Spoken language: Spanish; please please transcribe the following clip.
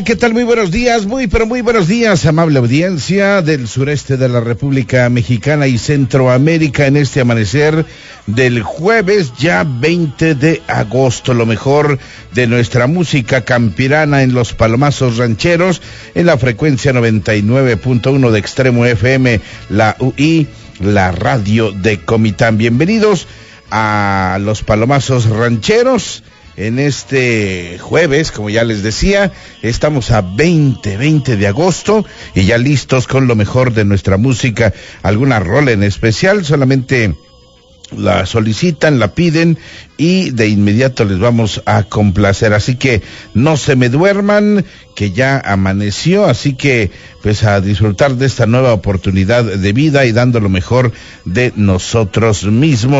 Hola, ¿qué tal? Muy buenos días, muy buenos días, amable audiencia del sureste de la República Mexicana y Centroamérica en este amanecer del jueves ya 20 de agosto. Lo mejor de nuestra música campirana en los Palomazos Rancheros, en la frecuencia 99.1 de Extremo FM, la UI, la radio de Comitán. Bienvenidos a los Palomazos Rancheros. En este jueves, como ya les decía, estamos a 20 de agosto y ya listos con lo mejor de nuestra música. Alguna rola en especial, solamente la solicitan, la piden y de inmediato les vamos a complacer. Así que no se me duerman, que ya amaneció, así que pues a disfrutar de esta nueva oportunidad de vida y dando lo mejor de nosotros mismos.